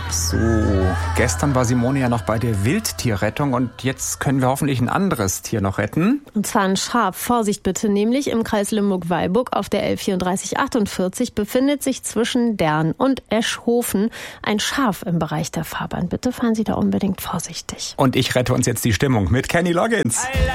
So, gestern war Simone ja noch bei der Wildtierrettung und jetzt können wir hoffentlich ein anderes Tier noch retten. Und zwar ein Schaf. Vorsicht bitte, nämlich im Kreis Limburg-Weilburg auf der L3448 befindet sich zwischen Dern und Eschhofen ein Schaf im Bereich der Fahrbahn. Bitte fahren Sie da unbedingt vorsichtig. Und ich rette uns jetzt die Stimmung mit Kenny Loggins.